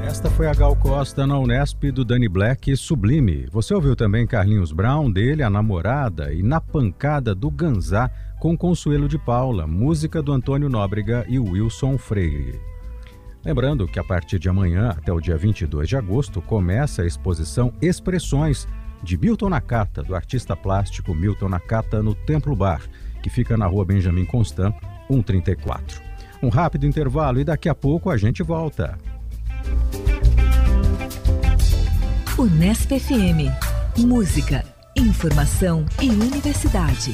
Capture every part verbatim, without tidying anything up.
Esta foi a Gal Costa na Unesp do Danny Black, Sublime. Você ouviu também Carlinhos Brown, dele, A Namorada, e Na Pancada do Ganzá, com Consuelo de Paula, música do Antônio Nóbrega e Wilson Freire. Lembrando que a partir de amanhã, até o dia vinte e dois de agosto, começa a exposição Expressões, de Milton Nakata, do artista plástico Milton Nakata, no Templo Bar, que fica na rua Benjamin Constant, cento e trinta e quatro. Um rápido intervalo e daqui a pouco a gente volta. Unesp F M. Música, informação e universidade.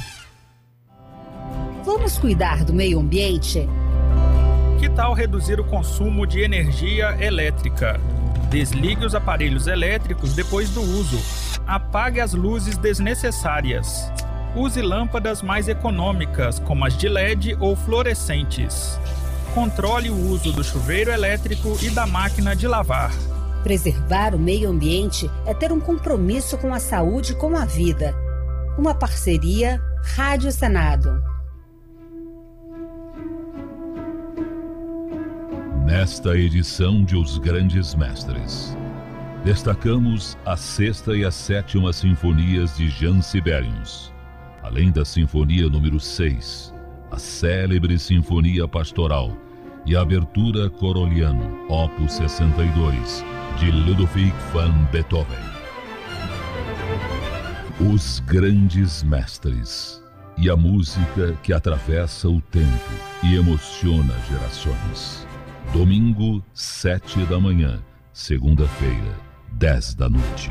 Vamos cuidar do meio ambiente? Que tal reduzir o consumo de energia elétrica? Desligue os aparelhos elétricos depois do uso. Apague as luzes desnecessárias. Use lâmpadas mais econômicas, como as de L E D ou fluorescentes. Controle o uso do chuveiro elétrico e da máquina de lavar. Preservar o meio ambiente é ter um compromisso com a saúde e com a vida. Uma parceria Rádio Senado. Nesta edição de Os Grandes Mestres, destacamos a sexta e a sétima sinfonias de Jean Sibelius, além da sinfonia número seis, a célebre Sinfonia Pastoral e a abertura Coroliano, opus sessenta e dois, de Ludwig van Beethoven. Os Grandes Mestres e a música que atravessa o tempo e emociona gerações. Domingo, sete da manhã. Segunda-feira, dez da noite.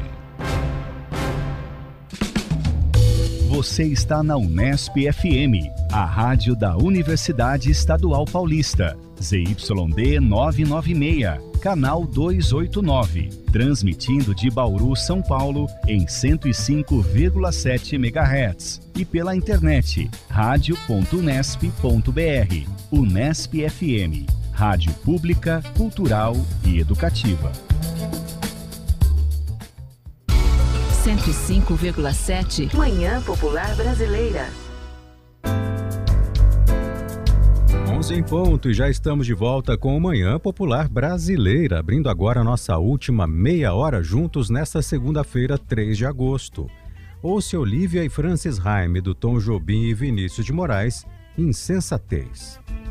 Você está na Unesp F M, a rádio da Universidade Estadual Paulista. Z Y D novecentos e noventa e seis, canal duzentos e oitenta e nove. Transmitindo de Bauru, São Paulo, em cento e cinco vírgula sete megahertz. E pela internet, rádio ponto unesp ponto br. Unesp F M. Rádio pública, cultural e educativa. cento e cinco vírgula sete Manhã Popular Brasileira. onze em ponto e já estamos de volta com o Manhã Popular Brasileira, abrindo agora a nossa última meia hora juntos nesta segunda-feira, três de agosto. Ouça Olivia e Francis Haime, do Tom Jobim e Vinícius de Moraes, Insensatez.